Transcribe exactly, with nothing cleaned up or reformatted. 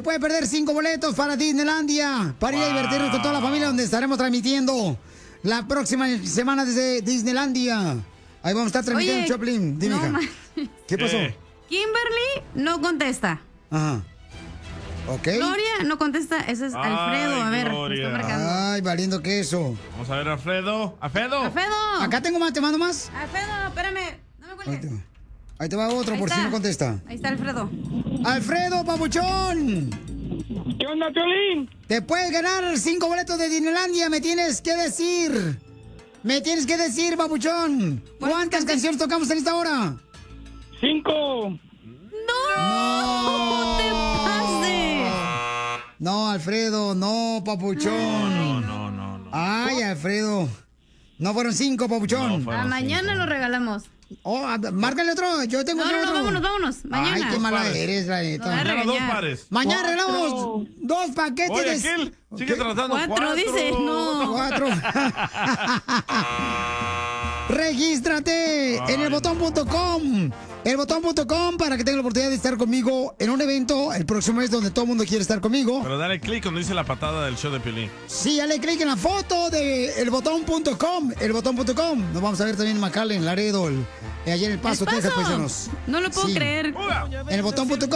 puede perder cinco boletos para Disneylandia, para ir a divertirnos con toda la familia, donde estaremos transmitiendo la próxima semana desde Disneylandia. Ahí vamos a estar transmitiendo Oye, Choplin. Dime, no hija. man- ¿Qué pasó? Eh. Kimberly no contesta. Ajá. Ok. Gloria no contesta. Ese es Ay, Alfredo. A ver, me Gloria. está marcando. Ay, valiendo queso. Vamos a ver, Alfredo. Alfredo. Alfredo. Acá tengo más, te mando más. Alfredo, espérame. No me Ahí cuelgues. te, ahí te va otro Ahí por está. si no contesta. Ahí está Alfredo. Alfredo, papuchón. ¿Qué onda, Piolín? Te puedes ganar cinco boletos de Disneylandia. Me tienes que decir. Me tienes que decir, papuchón. ¿Cuántas canciones tocamos en esta hora? Cinco. ¡No! ¡Te pases! No, Alfredo, no, papuchón. No, no, no, no. Ay, Alfredo. No fueron cinco, papuchón. No fueron A mañana lo regalamos. Oh, a- márcale otro. Yo tengo No, otro. no, no, otro. vámonos, vámonos. Mañana. Ay, qué mala pares. eres, la neta. No, a Mañana dos regañar. pares. Mañana Cuatro. regalamos dos paquetes Oye, de... aquel sigue ¿Qué? tratando. Cuatro, dice, no. Cuatro. Regístrate en el botón punto com. El botón punto com para que tengas la oportunidad de estar conmigo en un evento el próximo mes donde todo el mundo quiere estar conmigo. Pero dale clic donde dice la patada del show de Piolín. Sí, dale clic en la foto de el botón punto com. El botón punto com. Nos vamos a ver también en McAllen, Laredo, el, eh, allá en El Paso, ¿El Paso? Texas, paisanos. No lo puedo Sí. creer. ¡Uga! En el botón punto com.